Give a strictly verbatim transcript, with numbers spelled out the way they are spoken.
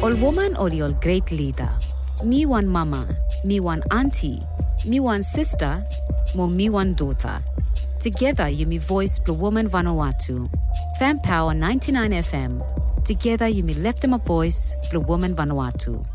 All woman or your great leader. Me one mama, me one auntie, me one sister, mo me one daughter. Together you me voice Blue Woman Vanuatu. Fan Power ninety-nine F M. Together you me left them a voice Blue Woman Vanuatu.